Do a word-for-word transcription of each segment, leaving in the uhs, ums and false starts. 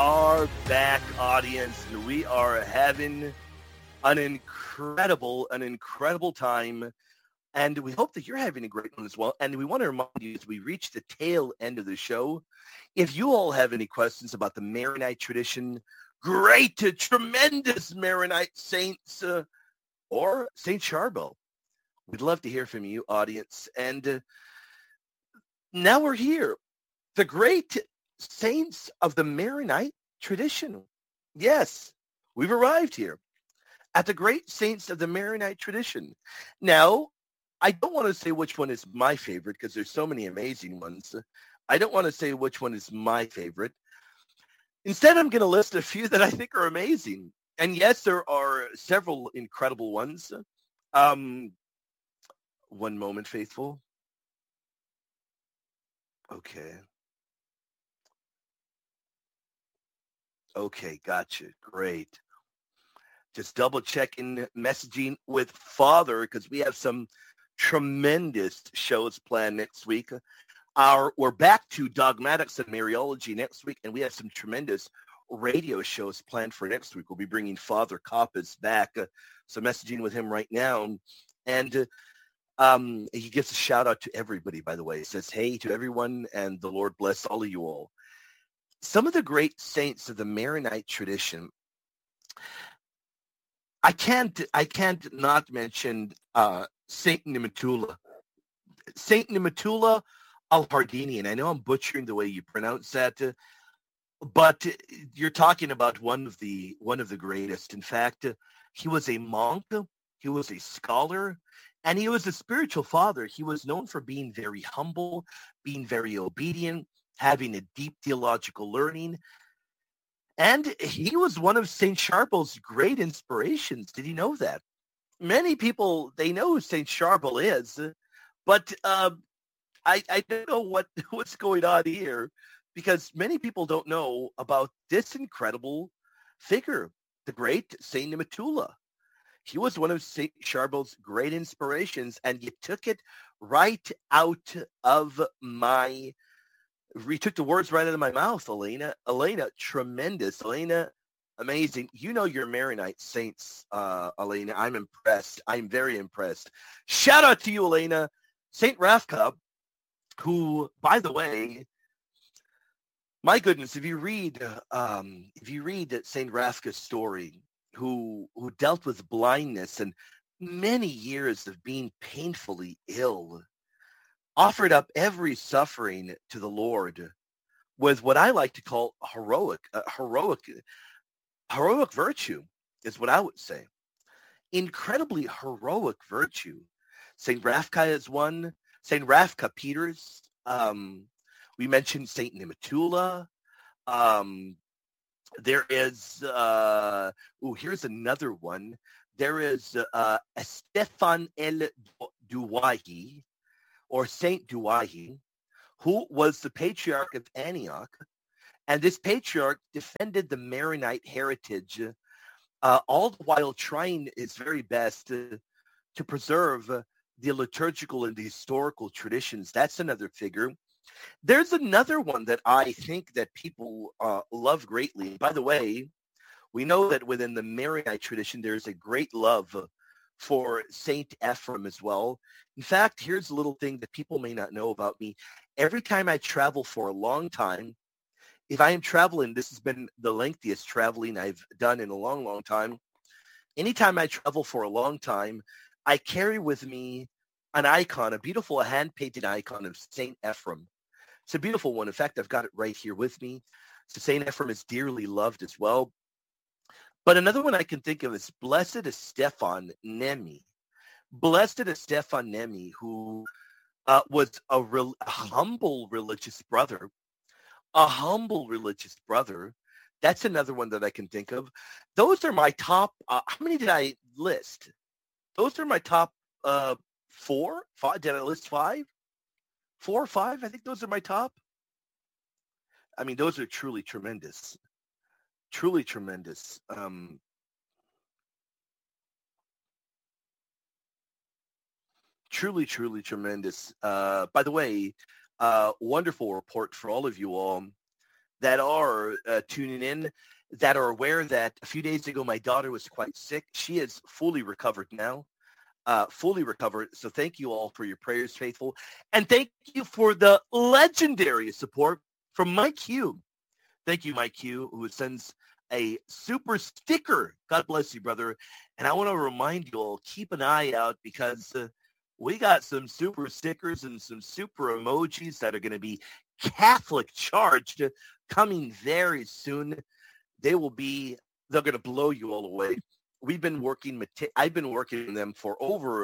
are back, audience, and we are having an incredible, an incredible time. And we hope that you're having a great one as well. And we want to remind you as we reach the tail end of the show, if you all have any questions about the Maronite tradition, great, tremendous Maronite saints, uh, or Saint Charbel, we'd love to hear from you, audience. And uh, now we're here. The great saints of the Maronite tradition. Yes, we've arrived here at the great saints of the Maronite tradition. Now, I don't want to say which one is my favorite because there's so many amazing ones. I don't want to say which one is my favorite. Instead, I'm going to list a few that I think are amazing. And yes, there are several incredible ones. Um, one moment, faithful. Okay. Okay, gotcha. Great. Just double checking messaging with Father because we have some tremendous shows planned next week. Our we're back to Dogmatics and Mariology next week, and we have some tremendous radio shows planned for next week. We'll be bringing Father Coppas back. Uh, so messaging with him right now, and uh, um, he gives a shout out to everybody. By the way, he says hey to everyone, and the Lord bless all of you all. Some of the great saints of the Maronite tradition. I can't I can't not mention uh, Saint Nematula. Saint Nematula Al-Hardinian. I know I'm butchering the way you pronounce that, uh, but you're talking about one of the one of the greatest. In fact, uh, he was a monk, he was a scholar, and he was a spiritual father. He was known for being very humble, being very obedient, having a deep theological learning. And he was one of Saint Charbel's great inspirations. Did you know that? Many people, they know who Saint Charbel is, but uh, I, I don't know what, what's going on here because many people don't know about this incredible figure, the great Saint Nematula. He was one of Saint Charbel's great inspirations, and you took it right out of my We took the words right out of my mouth, Elena. Elena, tremendous. Elena, amazing. You know your Maronite saints, uh, Elena. I'm impressed. I'm very impressed. Shout out to you, Elena. Saint Rafka, who, by the way, my goodness, if you read, um, if you read Saint Rafka's story, who who dealt with blindness and many years of being painfully ill, offered up every suffering to the Lord with what I like to call heroic, uh, heroic, heroic virtue is what I would say. Incredibly heroic virtue. Saint Rafka is one. Saint Rafka Peters. Um, we mentioned Saint Nematula. Um, there is, uh, oh, here's another one. There is uh, Stefan El Douahi, or Saint Douahi, who was the patriarch of Antioch. And this patriarch defended the Maronite heritage, uh, all the while trying his very best to, to preserve uh, the liturgical and the historical traditions. That's another figure. There's another one that I think that people uh, love greatly. By the way, we know that within the Maronite tradition, there's a great love for Saint Ephrem as well. In fact, here's a little thing that people may not know about me. Every time I travel for a long time, if I am traveling, this has been the lengthiest traveling I've done in a long, long time. Anytime I travel for a long time, I carry with me an icon, a beautiful hand-painted icon of Saint Ephrem. It's a beautiful one. In fact, I've got it right here with me. So Saint Ephrem is dearly loved as well. But another one I can think of is Blessed is Stefan Nemi. Blessed is Stefan Nemi, who uh, was a, re- a humble religious brother, a humble religious brother. That's another one that I can think of. Those are my top. Uh, how many did I list? Those are my top uh, four. Five? Did I list five? Four or five? I think those are my top. I mean, those are truly tremendous. Truly tremendous. Um, truly, truly tremendous. Uh, by the way, uh, wonderful report for all of you all. that are uh, tuning in that are aware that a few days ago my daughter was quite sick. She is fully recovered now, uh, fully recovered. So thank you all for your prayers, faithful. And thank you for the legendary support from Mike Hugh. Thank you, Mike Hugh, who sends a super sticker. God bless you, brother. And I want to remind you all, keep an eye out because uh, we got some super stickers and some super emojis that are going to be Catholic charged coming very soon. They will be, they're going to blow you all away. We've been working, I've been working on them for over,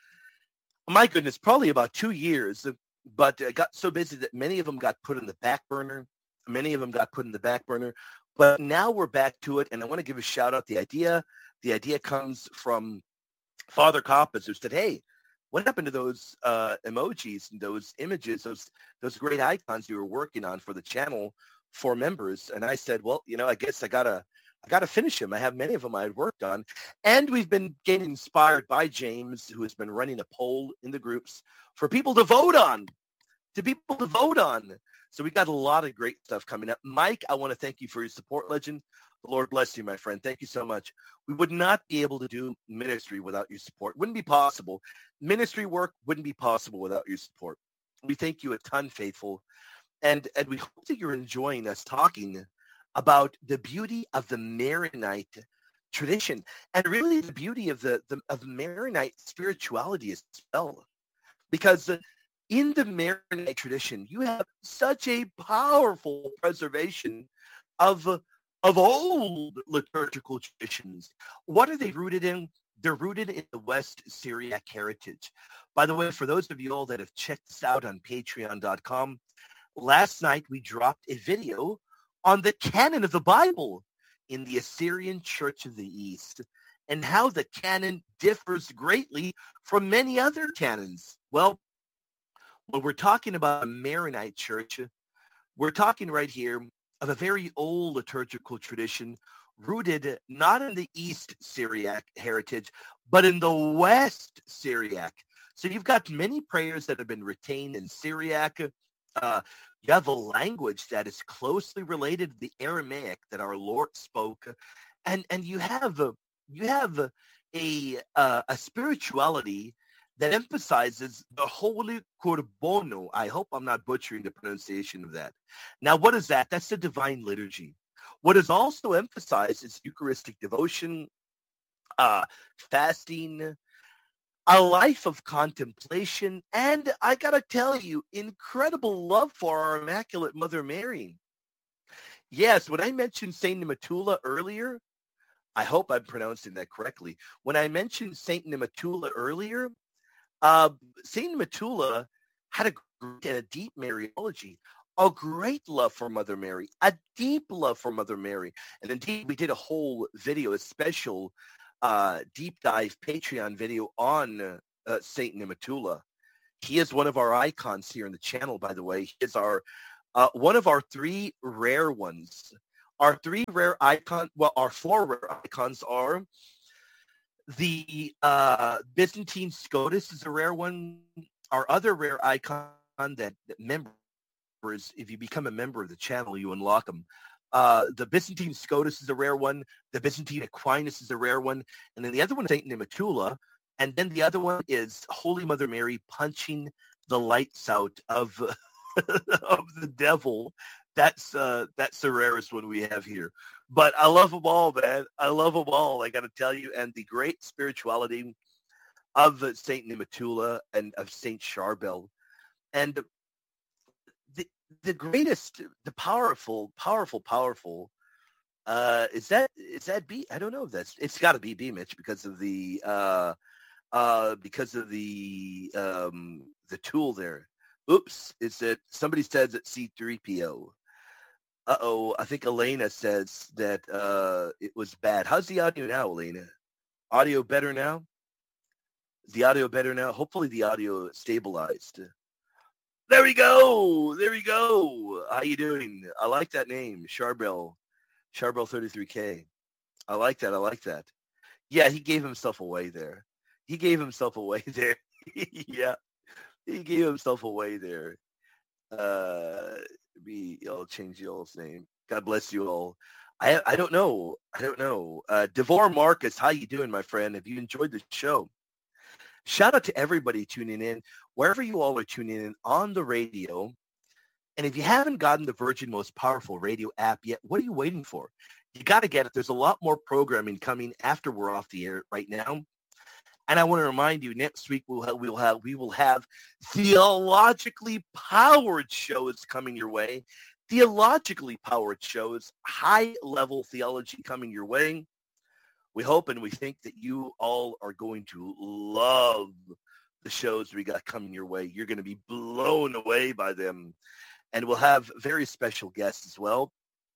my goodness, probably about two years, but I got so busy that many of them got put in the back burner. Many of them got put in the back burner, but now we're back to it. And I want to give a shout out. The idea, the idea comes from Father Coppas, who said, hey, what happened to those uh, emojis and those images, those those great icons you were working on for the channel for members? And I said, well, you know, I guess I gotta I gotta finish them. I have many of them I had worked on, and we've been getting inspired by James, who has been running a poll in the groups for people to vote on, to people to vote on. So we got a lot of great stuff coming up. Mike, I want to thank you for your support, legend. The Lord bless you, my friend. Thank you so much. We would not be able to do ministry without your support. Wouldn't be possible. Ministry work wouldn't be possible without your support. We thank you a ton, faithful. And, and we hope that you're enjoying us talking about the beauty of the Maronite tradition and really the beauty of the, the of Maronite spirituality as well. Because uh, in the Maronite tradition, you have such a powerful preservation of uh, of old liturgical traditions. What are they rooted in? They're rooted in the West Syriac heritage. By the way, for those of you all that have checked this out on patreon dot com, last night we dropped a video on the canon of the Bible in the Assyrian Church of the East and how the canon differs greatly from many other canons. Well, when we're talking about a Maronite church, we're talking right here of a very old liturgical tradition rooted not in the East Syriac heritage, but in the West Syriac. So you've got many prayers that have been retained in Syriac. Uh, you have a language that is closely related to the Aramaic that our Lord spoke, and and you have a, you have a a, uh, a spirituality that emphasizes the Holy Korbono. I hope I'm not butchering the pronunciation of that. Now, what is that? That's the divine liturgy. What is also emphasized is Eucharistic devotion, uh, fasting, a life of contemplation, and I got to tell you, incredible love for our Immaculate Mother Mary. Yes, when I mentioned Saint Nematula earlier, I hope I'm pronouncing that correctly. When I mentioned Saint Nematula earlier, Uh, Saint Nematula had a great and a deep Mariology, a great love for Mother Mary, a deep love for Mother Mary. And indeed, we did a whole video, a special uh, deep dive Patreon video on uh, Saint Nematula. He is one of our icons here in the channel, by the way. He is our uh, one of our three rare ones. Our three rare icons, well, our four rare icons are the uh, Byzantine Scotus is a rare one. Our other rare icon that, that members, if you become a member of the channel, you unlock them. Uh, the Byzantine Scotus is a rare one. The Byzantine Aquinas is a rare one. And then the other one is Saint Nematula. And then the other one is Holy Mother Mary punching the lights out of, of the devil. That's uh, that's the rarest one we have here. But I love them all, man. I love them all, I got to tell you. And the great spirituality of Saint Nematula and of Saint Charbel. And the the greatest, the powerful, powerful, powerful, uh, is that, is that B? I don't know if that's, it's got to be B, Mitch, because of the, uh, uh, because of the, um, the tool there. Oops, is it, somebody says it's C three P O. Uh-oh, I think Elena says that uh, it was bad. How's the audio now, Elena? Audio better now? Is the audio better now? Hopefully the audio stabilized. There we go. There we go. How you doing? I like that name, Charbel. Charbel thirty-three K. I like that. I like that. Yeah, he gave himself away there. He gave himself away there. Yeah, he gave himself away there. Uh, Be I'll change y'all's name. God bless you all. I I don't know. I don't know. Uh, Devore Marcus, how you doing, my friend? Have you enjoyed the show? Shout out to everybody tuning in, wherever you all are tuning in on the radio. And if you haven't gotten the Virgin Most Powerful Radio app yet, what are you waiting for? You got to get it. There's a lot more programming coming after we're off the air right now. And I want to remind you, next week we'll have, we'll have, we will have theologically powered shows coming your way. Theologically powered shows, high-level theology coming your way. We hope and we think that you all are going to love the shows we got coming your way. You're going to be blown away by them. And we'll have very special guests as well.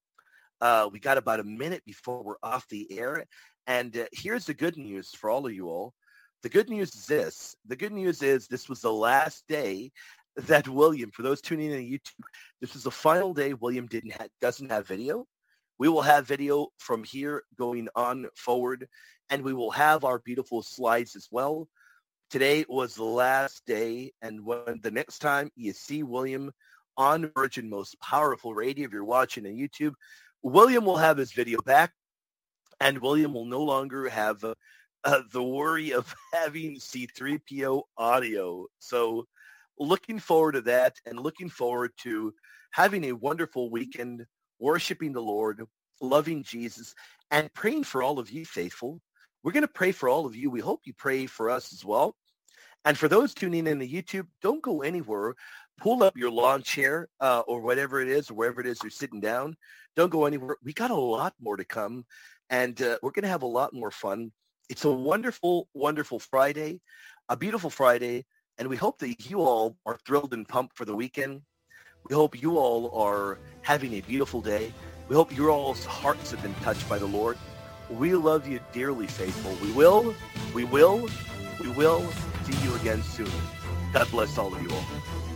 Uh, we got about a minute before we're off the air. And uh, here's the good news for all of you all. The good news is this. The good news is this was the last day that William, for those tuning in on YouTube, this was the final day William didn't ha- doesn't have video. We will have video from here going on forward, and we will have our beautiful slides as well. Today was the last day, and when the next time you see William on Virgin Most Powerful Radio, if you're watching on YouTube, William will have his video back, and William will no longer have uh, uh, the worry of having C three P O audio. So looking forward to that, and looking forward to having a wonderful weekend, worshiping the Lord, loving Jesus, and praying for all of you faithful. We're going to pray for all of you. We hope you pray for us as well. And for those tuning in to YouTube, don't go anywhere. Pull up your lawn chair uh, or whatever it is, or wherever it is you're sitting down. Don't go anywhere. We got a lot more to come, and uh, we're going to have a lot more fun. It's a wonderful, wonderful Friday, a beautiful Friday, and we hope that you all are thrilled and pumped for the weekend. We hope you all are having a beautiful day. We hope your all's hearts have been touched by the Lord. We love you dearly, faithful. We will, we will, we will see you again soon. God bless all of you all.